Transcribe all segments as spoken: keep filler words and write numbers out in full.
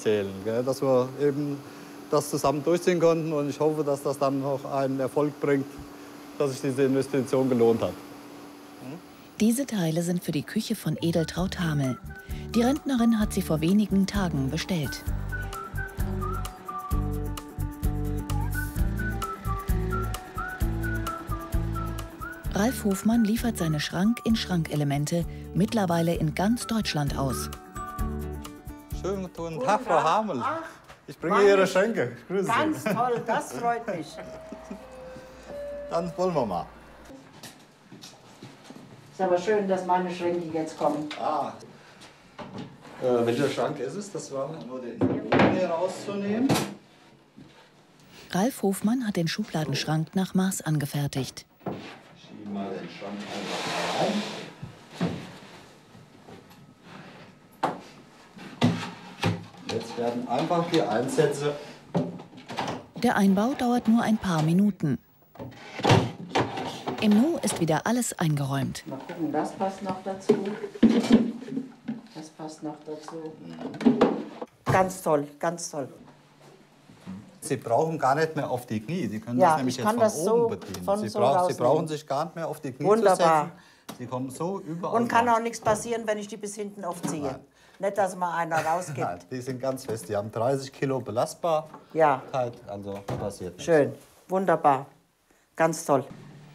zählen, gell? Dass wir eben das zusammen durchziehen konnten. Und ich hoffe, dass das dann noch einen Erfolg bringt, dass sich diese Investition gelohnt hat. Diese Teile sind für die Küche von Edeltraud Hamel. Die Rentnerin hat sie vor wenigen Tagen bestellt. Ralf Hofmann liefert seine Schrank-in-Schrank-Elemente mittlerweile in ganz Deutschland aus. Schönen guten Tag, Frau Hamel. Ich bringe Ihre Schränke. Ich grüße Sie. Ganz toll, das freut mich. Dann wollen wir mal. Ist aber schön, dass meine Schränke jetzt kommen. Ah. Äh, welcher Schrank ist es? Das war nur den hier rauszunehmen. Ralf Hofmann hat den Schubladenschrank nach Maß angefertigt. Schieben mal den Schrank einfach rein. Jetzt werden einfach die Einsätze. Der Einbau dauert nur ein paar Minuten. Im Nu ist wieder alles eingeräumt. Mal gucken, das passt noch dazu. Das passt noch dazu. Ganz toll, ganz toll. Sie brauchen gar nicht mehr auf die Knie. Sie können Ja, das nämlich ich jetzt kann von das oben so bedienen. von Sie, so brauch, Sie rausnehmen. brauchen sich gar nicht mehr auf die Knie Wunderbar. zu setzen. Sie kommen so überall. Und kann rein. auch nichts passieren, wenn ich die bis hinten aufziehe. Nein. Nicht, dass mal einer rausgibt. Nein, die sind ganz fest. Die haben dreißig Kilo Belastbarkeit. Ja. Also passiert nichts. Schön, wunderbar, ganz toll.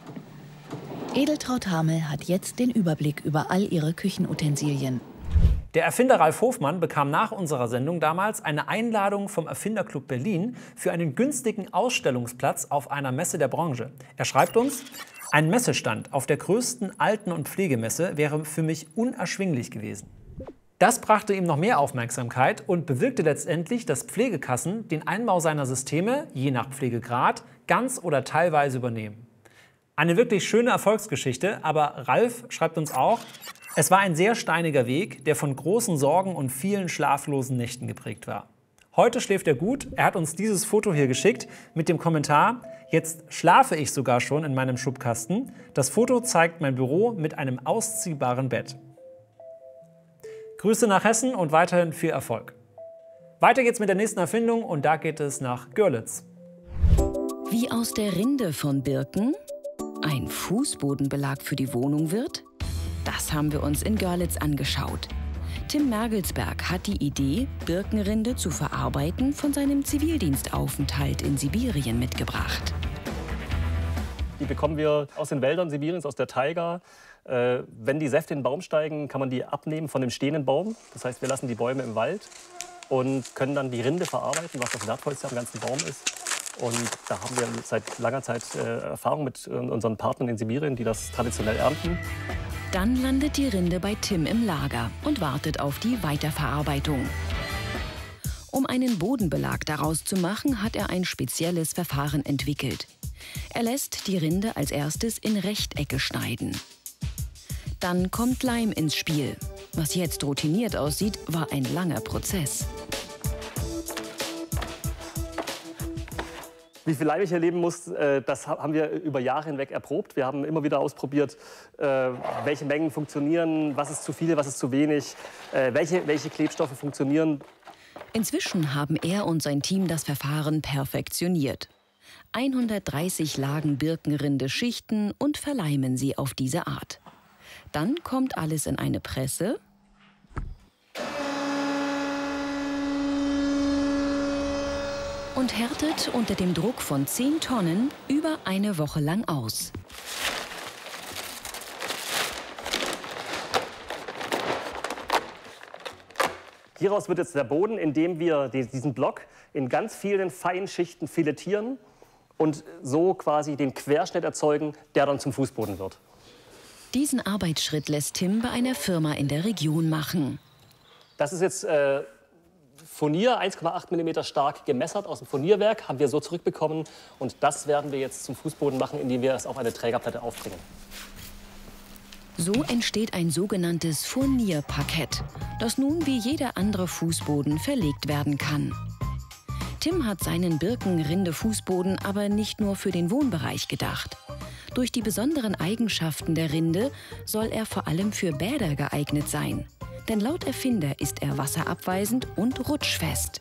Edeltraud Hamel hat jetzt den Überblick über all ihre Küchenutensilien. Der Erfinder Ralf Hofmann bekam nach unserer Sendung damals eine Einladung vom Erfinderclub Berlin für einen günstigen Ausstellungsplatz auf einer Messe der Branche. Er schreibt uns: Ein Messestand auf der größten Alten- und Pflegemesse wäre für mich unerschwinglich gewesen. Das brachte ihm noch mehr Aufmerksamkeit und bewirkte letztendlich, dass Pflegekassen den Einbau seiner Systeme, je nach Pflegegrad, ganz oder teilweise übernehmen. Eine wirklich schöne Erfolgsgeschichte, aber Ralf schreibt uns auch: Es war ein sehr steiniger Weg, der von großen Sorgen und vielen schlaflosen Nächten geprägt war. Heute schläft er gut. Er hat uns dieses Foto hier geschickt mit dem Kommentar: Jetzt schlafe ich sogar schon in meinem Schubkasten. Das Foto zeigt mein Büro mit einem ausziehbaren Bett. Grüße nach Hessen und weiterhin viel Erfolg. Weiter geht's mit der nächsten Erfindung und da geht es nach Görlitz. Wie aus der Rinde von Birken ein Fußbodenbelag für die Wohnung wird? Das haben wir uns in Görlitz angeschaut. Tim Mergelsberg hat die Idee, Birkenrinde zu verarbeiten, von seinem Zivildienstaufenthalt in Sibirien mitgebracht. Die bekommen wir aus den Wäldern Sibiriens, aus der Taiga. Äh, wenn die Säfte in den Baum steigen, kann man die abnehmen von dem stehenden Baum. Das heißt, wir lassen die Bäume im Wald und können dann die Rinde verarbeiten, was das Wertvollste am ganzen Baum ist. Und da haben wir seit langer Zeit äh, Erfahrung mit äh, unseren Partnern in Sibirien, die das traditionell ernten. Dann landet die Rinde bei Tim im Lager und wartet auf die Weiterverarbeitung. Um einen Bodenbelag daraus zu machen, hat er ein spezielles Verfahren entwickelt. Er lässt die Rinde als erstes in Rechtecke schneiden. Dann kommt Leim ins Spiel. Was jetzt routiniert aussieht, war ein langer Prozess. Wie viel Leim ich erleben muss, das haben wir über Jahre hinweg erprobt. Wir haben immer wieder ausprobiert, welche Mengen funktionieren, was ist zu viel, was ist zu wenig, welche, welche Klebstoffe funktionieren. Inzwischen haben er und sein Team das Verfahren perfektioniert. hundertdreißig Lagen Birkenrinde schichten und verleimen sie auf diese Art. Dann kommt alles in eine Presse und härtet unter dem Druck von zehn Tonnen über eine Woche lang aus. Hieraus wird jetzt der Boden, indem wir diesen Block in ganz vielen feinen Schichten filetieren und so quasi den Querschnitt erzeugen, der dann zum Fußboden wird. Diesen Arbeitsschritt lässt Tim bei einer Firma in der Region machen. Das ist jetzt äh, Furnier, eins Komma acht Millimeter stark gemessert aus dem Furnierwerk, haben wir so zurückbekommen. Und das werden wir jetzt zum Fußboden machen, indem wir es auf eine Trägerplatte aufbringen. So entsteht ein sogenanntes Furnierparkett, das nun wie jeder andere Fußboden verlegt werden kann. Tim hat seinen Birkenrinde-Fußboden aber nicht nur für den Wohnbereich gedacht. Durch die besonderen Eigenschaften der Rinde soll er vor allem für Bäder geeignet sein. Denn laut Erfinder ist er wasserabweisend und rutschfest.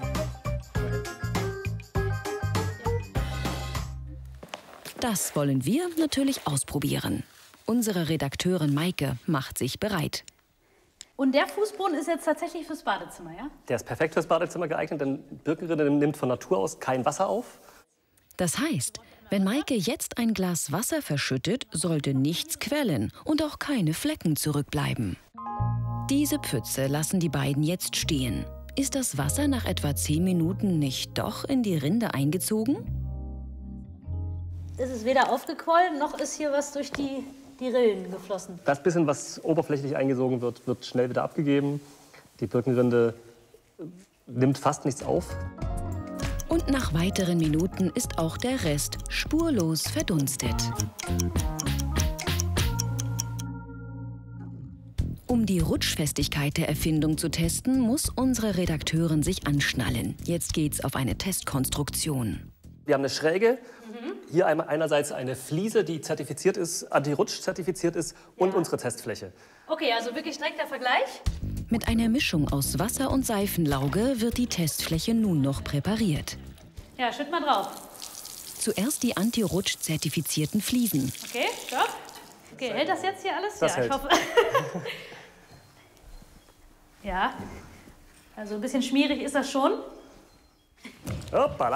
Das wollen wir natürlich ausprobieren. Unsere Redakteurin Maike macht sich bereit. Und der Fußboden ist jetzt tatsächlich fürs Badezimmer, ja? Der ist perfekt fürs Badezimmer geeignet, denn Birkenrinde nimmt von Natur aus kein Wasser auf. Das heißt, wenn Maike jetzt ein Glas Wasser verschüttet, sollte nichts quellen und auch keine Flecken zurückbleiben. Diese Pfütze lassen die beiden jetzt stehen. Ist das Wasser nach etwa zehn Minuten nicht doch in die Rinde eingezogen? Es ist weder aufgequollen, noch ist hier was durch die, die Rillen geflossen. Das bisschen, was oberflächlich eingesogen wird, wird schnell wieder abgegeben. Die Birkenrinde nimmt fast nichts auf. Und nach weiteren Minuten ist auch der Rest spurlos verdunstet. Um die Rutschfestigkeit der Erfindung zu testen, muss unsere Redakteurin sich anschnallen. Jetzt geht's auf eine Testkonstruktion. Wir haben eine Schräge, mhm. hier einmal einerseits eine Fliese, die zertifiziert ist, anti-Rutsch zertifiziert ist, ja. und unsere Testfläche. Okay, also wirklich direkter Vergleich. Mit einer Mischung aus Wasser und Seifenlauge wird die Testfläche nun noch präpariert. Ja, schütt mal drauf. Zuerst die anti-Rutsch-zertifizierten Fliesen. Okay, stopp. Okay, hält das jetzt hier alles? Das ja, hält. ich hoffe. Ja, also ein bisschen schmierig ist das schon. Hoppala.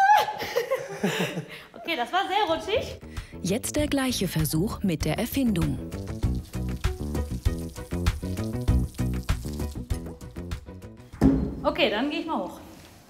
Okay, das war sehr rutschig. Jetzt der gleiche Versuch mit der Erfindung. Okay, dann gehe ich mal hoch.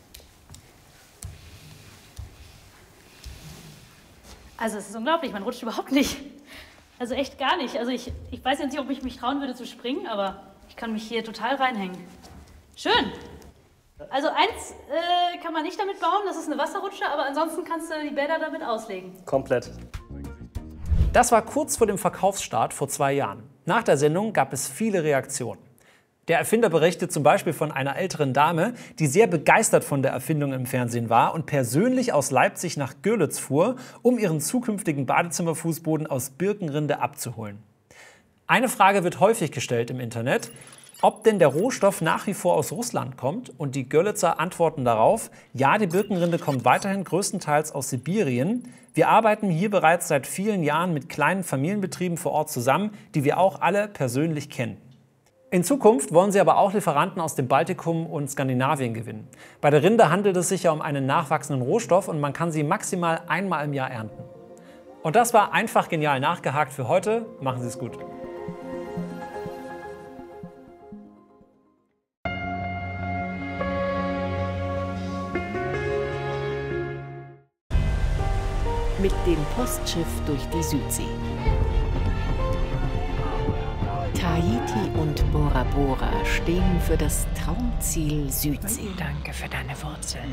Also es ist unglaublich, man rutscht überhaupt nicht. Also echt gar nicht. Also ich, ich weiß jetzt nicht, ob ich mich trauen würde zu springen, aber ich kann mich hier total reinhängen. Schön. Also eins äh, kann man nicht damit bauen, das ist eine Wasserrutsche, aber ansonsten kannst du die Bäder damit auslegen. Komplett. Das war kurz vor dem Verkaufsstart vor zwei Jahren. Nach der Sendung gab es viele Reaktionen. Der Erfinder berichtet zum Beispiel von einer älteren Dame, die sehr begeistert von der Erfindung im Fernsehen war und persönlich aus Leipzig nach Görlitz fuhr, um ihren zukünftigen Badezimmerfußboden aus Birkenrinde abzuholen. Eine Frage wird häufig gestellt im Internet: Ob denn der Rohstoff nach wie vor aus Russland kommt, und die Görlitzer antworten darauf: Ja, die Birkenrinde kommt weiterhin größtenteils aus Sibirien. Wir arbeiten hier bereits seit vielen Jahren mit kleinen Familienbetrieben vor Ort zusammen, die wir auch alle persönlich kennen. In Zukunft wollen sie aber auch Lieferanten aus dem Baltikum und Skandinavien gewinnen. Bei der Rinde handelt es sich ja um einen nachwachsenden Rohstoff und man kann sie maximal einmal im Jahr ernten. Und das war einfach genial nachgehakt für heute. Machen Sie es gut. Mit dem Postschiff durch die Südsee. Tahiti und Bora Bora stehen für das Traumziel Südsee. Danke für deine Wurzeln.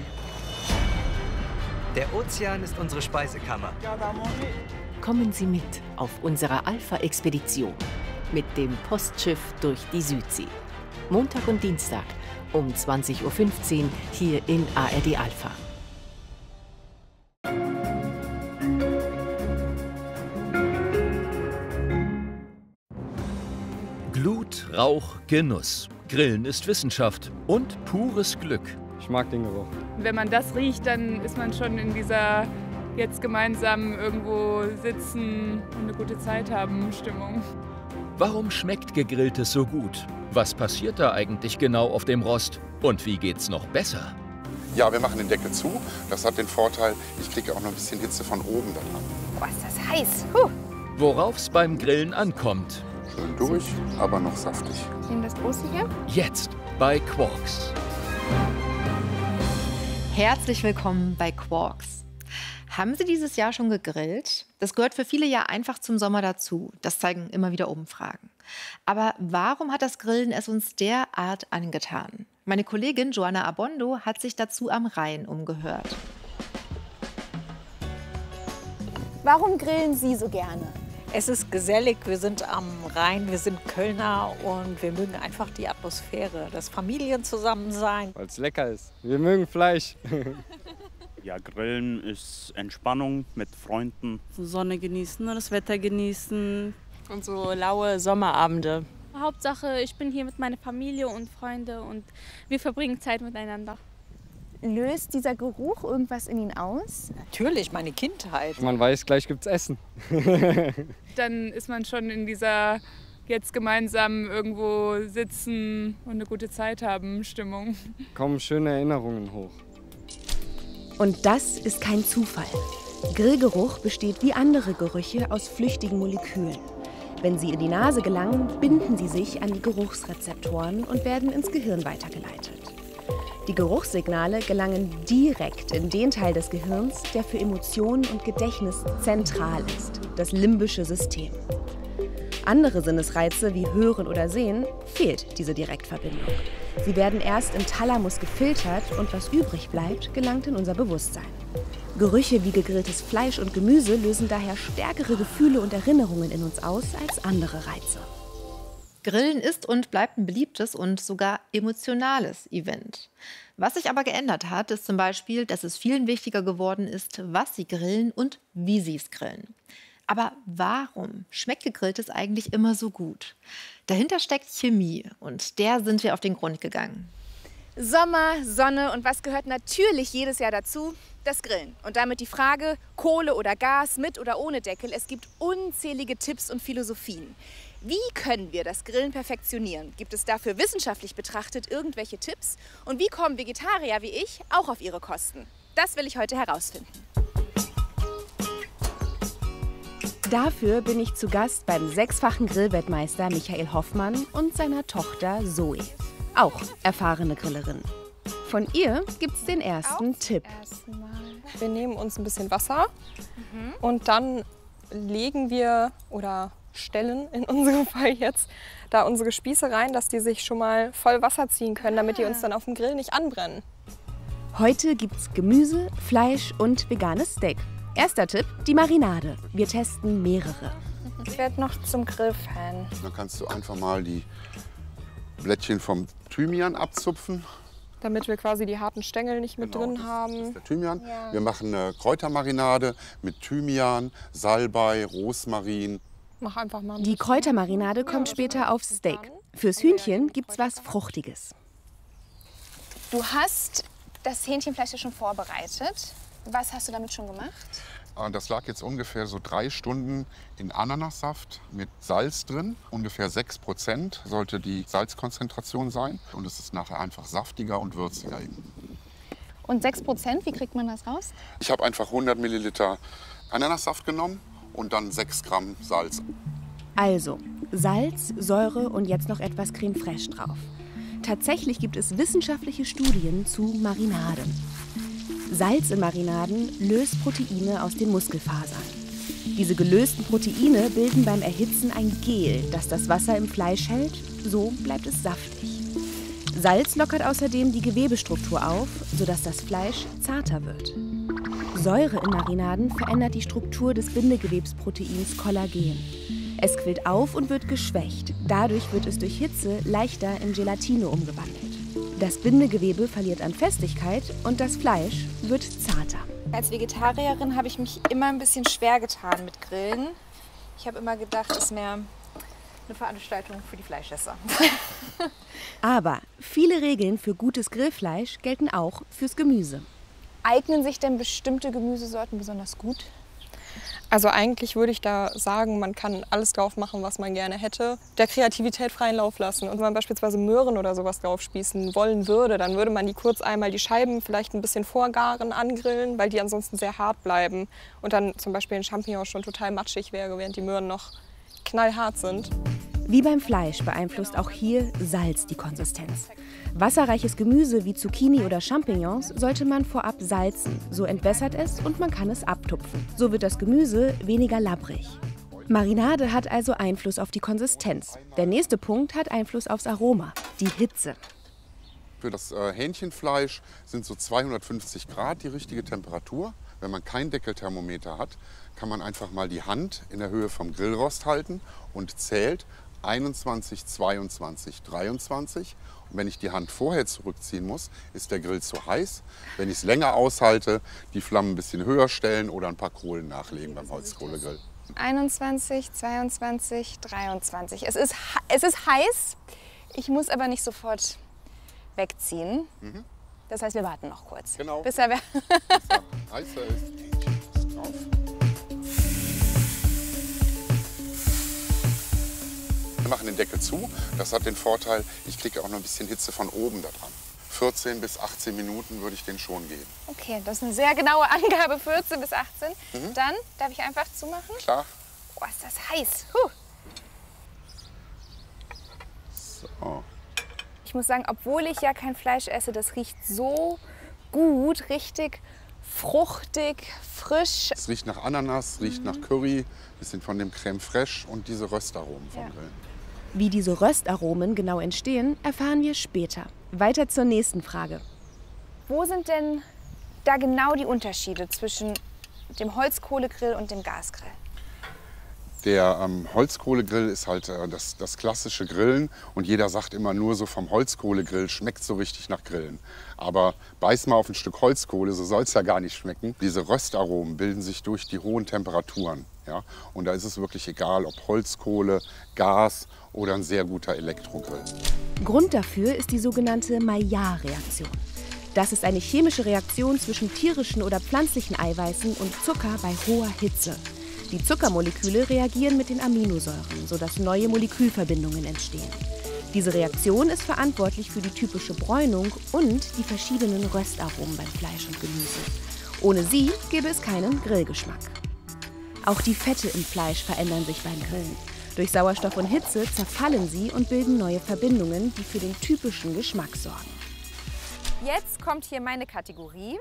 Der Ozean ist unsere Speisekammer. Kommen Sie mit auf unserer Alpha-Expedition mit dem Postschiff durch die Südsee. Montag und Dienstag um zwanzig Uhr fünfzehn hier in A R D Alpha. Glut, Rauch, Genuss. Grillen ist Wissenschaft und pures Glück. Ich mag den Geruch. Wenn man das riecht, dann ist man schon in dieser jetzt gemeinsam irgendwo sitzen und eine gute Zeit haben Stimmung. Warum schmeckt Gegrilltes so gut? Was passiert da eigentlich genau auf dem Rost? Und wie geht's noch besser? Ja, wir machen den Deckel zu. Das hat den Vorteil, ich kriege auch noch ein bisschen Hitze von oben da dran. Boah, ist das heiß. Huh. Worauf's beim Grillen ankommt. Schön durch, aber noch saftig. Nehmen das große hier. Jetzt bei Quarks. Herzlich willkommen bei Quarks. Haben Sie dieses Jahr schon gegrillt? Das gehört für viele ja einfach zum Sommer dazu. Das zeigen immer wieder Umfragen. Aber warum hat das Grillen es uns derart angetan? Meine Kollegin Joanna Abondo hat sich dazu am Rhein umgehört. Warum grillen Sie so gerne? Es ist gesellig, wir sind am Rhein, wir sind Kölner und wir mögen einfach die Atmosphäre, das Familienzusammensein. Weil es lecker ist. Wir mögen Fleisch. Ja, Grillen ist Entspannung mit Freunden. So Sonne genießen, das Wetter genießen. Und so laue Sommerabende Hauptsache, ich bin hier mit meiner Familie und Freunden und wir verbringen Zeit miteinander. Löst dieser Geruch irgendwas in Ihnen aus? Natürlich, meine Kindheit. Man weiß, gleich gibt's Essen. Dann ist man schon in dieser jetzt gemeinsam irgendwo sitzen und eine gute Zeit haben Stimmung. Kommen schöne Erinnerungen hoch. Und das ist kein Zufall. Grillgeruch besteht wie andere Gerüche aus flüchtigen Molekülen. Wenn sie in die Nase gelangen, binden sie sich an die Geruchsrezeptoren und werden ins Gehirn weitergeleitet. Die Geruchssignale gelangen direkt in den Teil des Gehirns, der für Emotionen und Gedächtnis zentral ist, das limbische System. Andere Sinnesreize wie Hören oder Sehen fehlt diese Direktverbindung. Sie werden erst im Thalamus gefiltert und was übrig bleibt, gelangt in unser Bewusstsein. Gerüche wie gegrilltes Fleisch und Gemüse lösen daher stärkere Gefühle und Erinnerungen in uns aus als andere Reize. Grillen ist und bleibt ein beliebtes und sogar emotionales Event. Was sich aber geändert hat, ist zum Beispiel, dass es vielen wichtiger geworden ist, was sie grillen und wie sie es grillen. Aber warum schmeckt Gegrilltes eigentlich immer so gut? Dahinter steckt Chemie und der sind wir auf den Grund gegangen. Sommer, Sonne und was gehört natürlich jedes Jahr dazu? Das Grillen. Und damit die Frage, Kohle oder Gas, mit oder ohne Deckel. Es gibt unzählige Tipps und Philosophien. Wie können wir das Grillen perfektionieren? Gibt es dafür wissenschaftlich betrachtet irgendwelche Tipps? Und wie kommen Vegetarier wie ich auch auf ihre Kosten? Das will ich heute herausfinden. Dafür bin ich zu Gast beim sechsfachen Grillweltmeister Michael Hoffmann und seiner Tochter Zoe. Auch erfahrene Grillerin. Von ihr gibt's den ersten Tipp. Wir nehmen uns ein bisschen Wasser und dann legen wir oder stellen in unserem Fall jetzt da unsere Spieße rein, dass die sich schon mal voll Wasser ziehen können, damit die uns dann auf dem Grill nicht anbrennen. Heute gibt's Gemüse, Fleisch und veganes Steak. Erster Tipp, die Marinade. Wir testen mehrere. Ich werde noch zum Grillfan. Dann kannst du einfach mal die Blättchen vom Thymian abzupfen. Damit wir quasi die harten Stängel nicht mit Genau, drin das, haben. das ist der Thymian. Ja. Wir machen eine Kräutermarinade mit Thymian, Salbei, Rosmarin. Mach einfach mal ein Die bisschen. Kräutermarinade kommt später aufs Steak. Fürs Hühnchen gibt's was Fruchtiges. Du hast das Hähnchenfleisch ja schon vorbereitet. Was hast du damit schon gemacht? Das lag jetzt ungefähr so drei Stunden in Ananassaft mit Salz drin. Ungefähr sechs Prozent sollte die Salzkonzentration sein. Und es ist nachher einfach saftiger und würziger. Und sechs Prozent, wie kriegt man das raus? Ich habe einfach hundert Milliliter Ananassaft genommen und dann sechs Gramm Salz. Also Salz, Säure und jetzt noch etwas Creme fraiche drauf. Tatsächlich gibt es wissenschaftliche Studien zu Marinaden. Salz in Marinaden löst Proteine aus den Muskelfasern. Diese gelösten Proteine bilden beim Erhitzen ein Gel, das das Wasser im Fleisch hält. So bleibt es saftig. Salz lockert außerdem die Gewebestruktur auf, sodass das Fleisch zarter wird. Säure in Marinaden verändert die Struktur des Bindegewebsproteins Kollagen. Es quillt auf und wird geschwächt. Dadurch wird es durch Hitze leichter in Gelatine umgewandelt. Das Bindegewebe verliert an Festigkeit und das Fleisch wird zarter. Als Vegetarierin habe ich mich immer ein bisschen schwer getan mit Grillen. Ich habe immer gedacht, es ist mehr eine Veranstaltung für die Fleischesser. Aber viele Regeln für gutes Grillfleisch gelten auch fürs Gemüse. Eignen sich denn bestimmte Gemüsesorten besonders gut? Also eigentlich würde ich da sagen, man kann alles drauf machen, was man gerne hätte. Der Kreativität freien Lauf lassen. Und wenn man beispielsweise Möhren oder sowas drauf spießen wollen würde, dann würde man die kurz einmal die Scheiben vielleicht ein bisschen vorgaren angrillen, weil die ansonsten sehr hart bleiben. Und dann zum Beispiel ein Champignon schon total matschig wäre, während die Möhren noch knallhart sind. Wie beim Fleisch beeinflusst auch hier Salz die Konsistenz. Wasserreiches Gemüse wie Zucchini oder Champignons sollte man vorab salzen. So entwässert es und man kann es abtupfen. So wird das Gemüse weniger labbrig. Marinade hat also Einfluss auf die Konsistenz. Der nächste Punkt hat Einfluss aufs Aroma, die Hitze. Für das äh, Hähnchenfleisch sind so zweihundertfünfzig Grad die richtige Temperatur. Wenn man kein Deckelthermometer hat, kann man einfach mal die Hand in der Höhe vom Grillrost halten und zählt einundzwanzig, zweiundzwanzig, dreiundzwanzig. Und wenn ich die Hand vorher zurückziehen muss, ist der Grill zu heiß. Wenn ich es länger aushalte, die Flammen ein bisschen höher stellen oder ein paar Kohlen nachlegen beim Holzkohlegrill. einundzwanzig, zweiundzwanzig, dreiundzwanzig. Es ist, es ist heiß. Ich muss aber nicht sofort wegziehen. Mhm. Das heißt, wir warten noch kurz. Genau. Bis er, bis er heißer ist. Drauf. Wir machen den Deckel zu. Das hat den Vorteil, ich kriege auch noch ein bisschen Hitze von oben da dran. vierzehn bis achtzehn Minuten würde ich den schon geben. Okay, das ist eine sehr genaue Angabe, vierzehn bis achtzehn. Mhm. Dann darf ich einfach zumachen? Klar. Oh, ist das heiß. Huh. So. Ich muss sagen, obwohl ich ja kein Fleisch esse, das riecht so gut, richtig fruchtig, frisch. Es riecht nach Ananas, riecht mhm. nach Curry, bisschen von dem Crème Fraiche und diese Röstaromen vom ja. Grillen. Wie diese Röstaromen genau entstehen, erfahren wir später. Weiter zur nächsten Frage. Wo sind denn da genau die Unterschiede zwischen dem Holzkohlegrill und dem Gasgrill? Der ähm, Holzkohlegrill ist halt äh, das, das klassische Grillen und jeder sagt immer nur so vom Holzkohlegrill schmeckt so richtig nach Grillen. Aber beiß mal auf ein Stück Holzkohle, so soll es ja gar nicht schmecken. Diese Röstaromen bilden sich durch die hohen Temperaturen. Ja? Und da ist es wirklich egal, ob Holzkohle, Gas oder ein sehr guter Elektrogrill. Grund dafür ist die sogenannte Maillard-Reaktion. Das ist eine chemische Reaktion zwischen tierischen oder pflanzlichen Eiweißen und Zucker bei hoher Hitze. Die Zuckermoleküle reagieren mit den Aminosäuren, sodass neue Molekülverbindungen entstehen. Diese Reaktion ist verantwortlich für die typische Bräunung und die verschiedenen Röstaromen beim Fleisch und Gemüse. Ohne sie gäbe es keinen Grillgeschmack. Auch die Fette im Fleisch verändern sich beim Grillen. Durch Sauerstoff und Hitze zerfallen sie und bilden neue Verbindungen, die für den typischen Geschmack sorgen. Jetzt kommt hier meine Kategorie,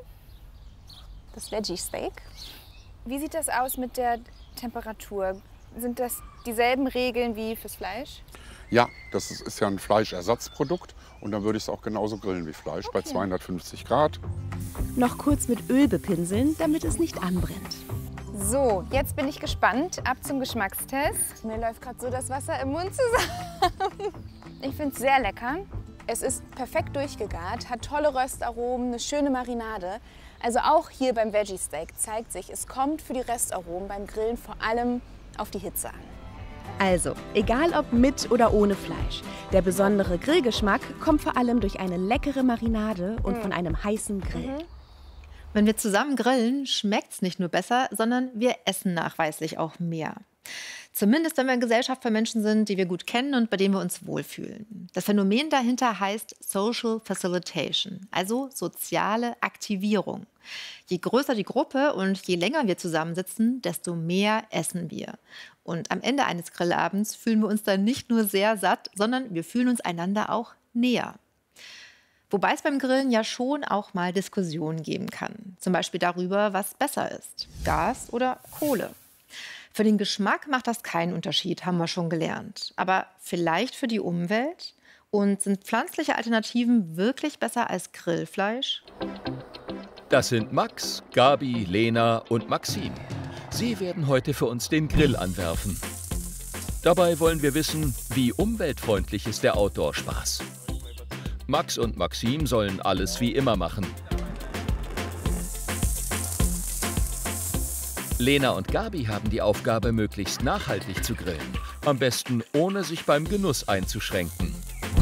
das Veggie Steak. Wie sieht das aus mit der Temperatur? Sind das dieselben Regeln wie fürs Fleisch? Ja, das ist, ist ja ein Fleischersatzprodukt und dann würde ich es auch genauso grillen wie Fleisch, okay. bei zweihundertfünfzig Grad. Noch kurz mit Öl bepinseln, damit es nicht anbrennt. So, jetzt bin ich gespannt. Ab zum Geschmackstest. Mir läuft gerade so das Wasser im Mund zusammen. Ich finde es sehr lecker. Es ist perfekt durchgegart, hat tolle Röstaromen, eine schöne Marinade. Also auch hier beim Veggie Steak zeigt sich, es kommt für die Röstaromen beim Grillen vor allem auf die Hitze an. Also, egal ob mit oder ohne Fleisch, der besondere Grillgeschmack kommt vor allem durch eine leckere Marinade und mm. von einem heißen Grill. Mhm. Wenn wir zusammen grillen, schmeckt es nicht nur besser, sondern wir essen nachweislich auch mehr. Zumindest, wenn wir in Gesellschaft von Menschen sind, die wir gut kennen und bei denen wir uns wohlfühlen. Das Phänomen dahinter heißt Social Facilitation, also soziale Aktivierung. Je größer die Gruppe und je länger wir zusammensitzen, desto mehr essen wir. Und am Ende eines Grillabends fühlen wir uns dann nicht nur sehr satt, sondern wir fühlen uns einander auch näher. Wobei es beim Grillen ja schon auch mal Diskussionen geben kann. Zum Beispiel darüber, was besser ist, Gas oder Kohle. Für den Geschmack macht das keinen Unterschied, haben wir schon gelernt. Aber vielleicht für die Umwelt? Und sind pflanzliche Alternativen wirklich besser als Grillfleisch? Das sind Max, Gabi, Lena und Maxim. Sie werden heute für uns den Grill anwerfen. Dabei wollen wir wissen, wie umweltfreundlich ist der Outdoor-Spaß. Max und Maxim sollen alles wie immer machen. Lena und Gabi haben die Aufgabe, möglichst nachhaltig zu grillen. Am besten ohne sich beim Genuss einzuschränken.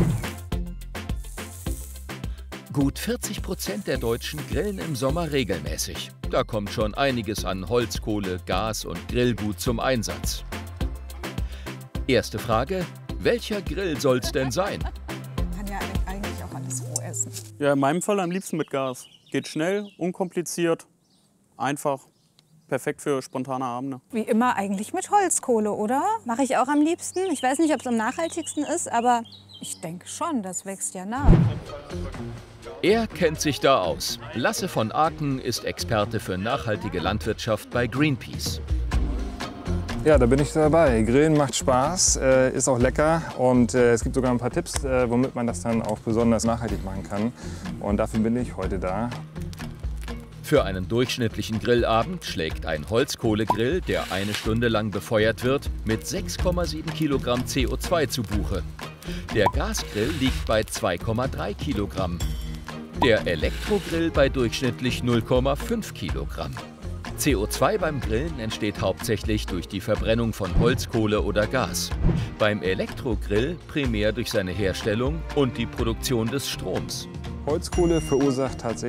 Gut vierzig Prozent der Deutschen grillen im Sommer regelmäßig. Da kommt schon einiges an Holzkohle, Gas und Grillgut zum Einsatz. Erste Frage: Welcher Grill soll's denn sein? Man kann ja eigentlich auch alles roh essen. Ja, in meinem Fall am liebsten mit Gas. Geht schnell, unkompliziert, einfach. Perfekt für spontane Abende. Wie immer eigentlich mit Holzkohle, oder? Mache ich auch am liebsten. Ich weiß nicht, ob es am nachhaltigsten ist, aber ich denke schon, das wächst ja nach. Er kennt sich da aus. Lasse von Aken ist Experte für nachhaltige Landwirtschaft bei Greenpeace. Ja, da bin ich dabei. Grillen macht Spaß, äh, ist auch lecker und äh, es gibt sogar ein paar Tipps, äh, womit man das dann auch besonders nachhaltig machen kann. Und dafür bin ich heute da. Für einen durchschnittlichen Grillabend schlägt ein Holzkohlegrill, der eine Stunde lang befeuert wird, mit sechs Komma sieben Kilogramm C O zwei zu Buche. Der Gasgrill liegt bei zwei Komma drei Kilogramm. Der Elektrogrill bei durchschnittlich null Komma fünf Kilogramm. C O zwei beim Grillen entsteht hauptsächlich durch die Verbrennung von Holzkohle oder Gas. Beim Elektrogrill primär durch seine Herstellung und die Produktion des Stroms. Holzkohle verursacht tatsächlich